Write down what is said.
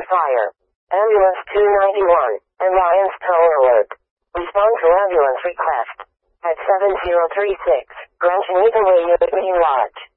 fire. Ambulance 291 and Lions Tower Alert. Respond to ambulance request at 7036 Grand Chenita Way, Lodge.